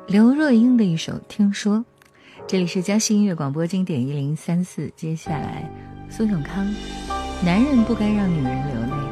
刘若英的一首《听说》。这里是江西音乐广播经典1034，接下来苏永康，男人不该让女人流泪。